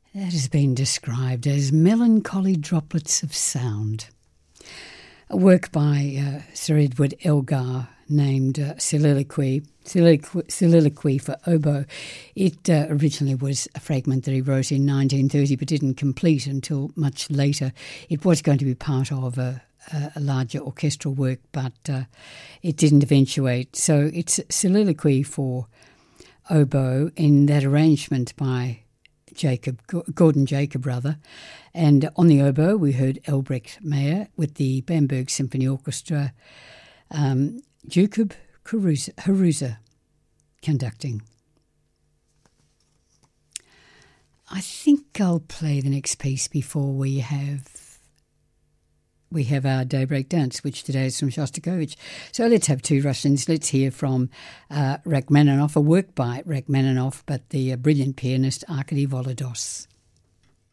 That has been described as melancholy droplets of sound. A work by Sir Edward Elgar named Soliloquy for Oboe. It originally was a fragment that he wrote in 1930 but didn't complete until much later. It was going to be part of a larger orchestral work, but it didn't eventuate. So it's Soliloquy for Oboe in that arrangement by Gordon Jacob, and on the oboe we heard Albrecht Meyer with the Bamberg Symphony Orchestra, Jakub Harusa conducting. I think I'll play the next piece before we have our daybreak dance, which today is from Shostakovich. So let's have two Russians. Let's hear from Rachmaninoff, a work by Rachmaninoff, but the brilliant pianist Arkady Volodos.